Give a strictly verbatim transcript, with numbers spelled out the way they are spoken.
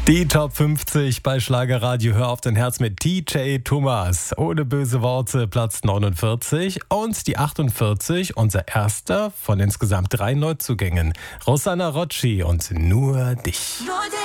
Die Top fünfzig bei Schlagerradio Hör auf dein Herz mit D J Thomas. Ohne böse Worte, Platz neunundvierzig. Und die achtundvierzig, unser erster von insgesamt drei Neuzugängen. Rosanna Rocci und Nur dich. Nur dich.